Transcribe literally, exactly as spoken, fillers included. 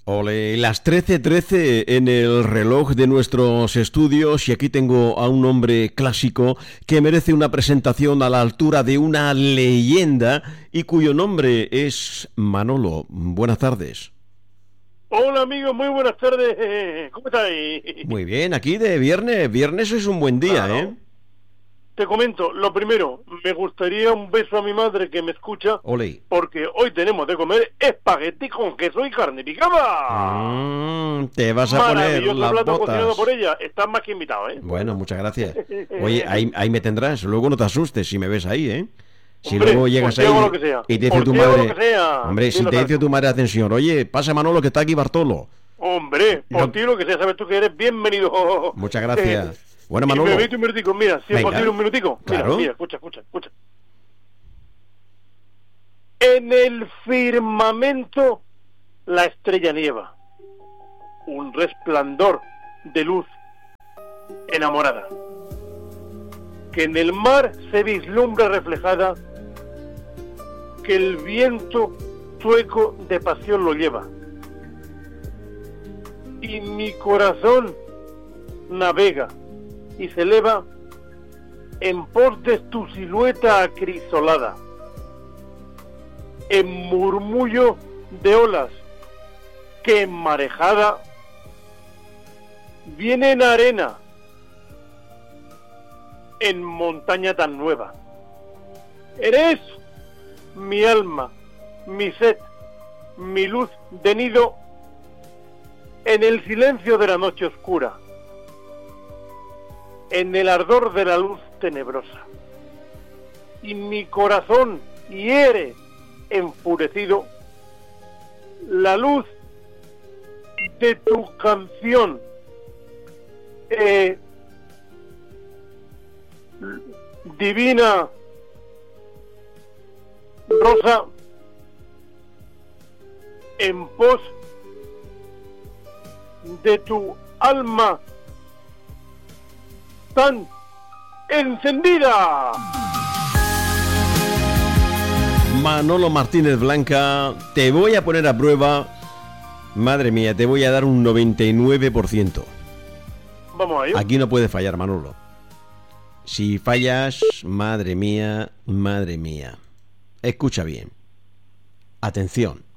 Ole, las trece trece en el reloj de nuestros estudios y aquí tengo a un hombre clásico que merece una presentación a la altura de una leyenda y cuyo nombre es Manolo. Buenas tardes. Hola amigos, muy buenas tardes. ¿Cómo estáis? Muy bien, aquí de viernes. Viernes es un buen día, claro. ¿eh? Te comento, lo primero, me gustaría un beso a mi madre que me escucha. Ole. Porque hoy tenemos de comer espagueti con queso y carne picada. Mm, te vas a poner Maravilloso las plato cocinado botas. por ella. Estás más que invitado, ¿eh? Bueno, muchas gracias. Oye, ahí, ahí me tendrás. Luego no te asustes si me ves ahí, ¿eh? Si Hombre, luego llegas por ti hago ahí lo que sea. y te dice Por tu ti hago madre... lo que sea. Hombre, si Dilo te dice tanto. tu madre, atención, oye, pasa Manolo que está aquí Bartolo. Hombre, por No. ti lo que sea, sabes tú que eres bienvenido. Muchas gracias. Eh, Bueno, y Manolo. me permite un minutico, mira, si es Venga. posible un minutico. Mira, Claro. mira, escucha, escucha, escucha. En el firmamento la estrella nieva, un resplandor de luz enamorada, que en el mar se vislumbra reflejada, que el viento sueco de pasión lo lleva, y mi corazón navega y se eleva en pos de tu silueta acrisolada, en murmullo de olas que en marejada viene en arena, en montaña tan nueva. Eres mi alma, mi sed, mi luz de nido en el silencio de la noche oscura, en el ardor de la luz tenebrosa. Y mi corazón hiere enfurecido la luz de tu canción, eh, divina rosa, en pos de tu alma tan encendida. Manolo Martínez Blanca, te voy a poner a prueba. Madre mía, te voy a dar un noventa y nueve por ciento. Vamos a ello. Aquí no puede fallar, Manolo. Si fallas, madre mía, madre mía. Escucha bien. Atención.